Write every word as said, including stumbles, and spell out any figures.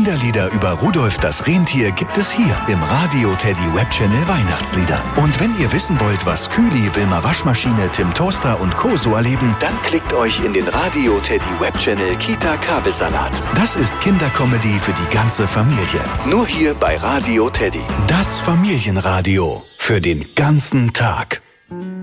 Kinderlieder über Rudolf das Rentier gibt es hier im Radio Teddy Webchannel Weihnachtslieder. Und wenn ihr wissen wollt, was Kühli, Wilma Waschmaschine, Tim Toaster und Co. so erleben, dann klickt euch in den Radio Teddy Webchannel Kita Kabelsalat. Das ist Kindercomedy für die ganze Familie. Nur hier bei Radio Teddy. Das Familienradio für den ganzen Tag.